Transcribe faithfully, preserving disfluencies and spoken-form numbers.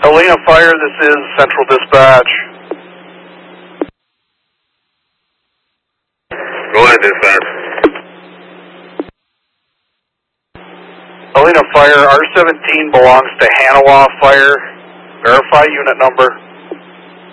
Helena Fire, this is Central Dispatch. Go ahead, dispatch. Helena Fire, R seventeen belongs to Hanawa Fire. Verify unit number.